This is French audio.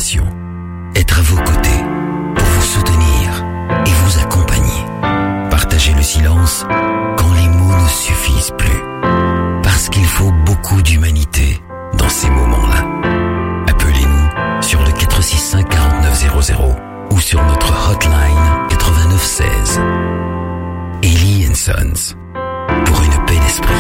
passion. Être à vos côtés, pour vous soutenir et vous accompagner. Partager le silence quand les mots ne suffisent plus. Parce qu'il faut beaucoup d'humanité dans ces moments-là. Appelez-nous sur le 465 4900 ou sur notre hotline 8916. Ellie & Sons.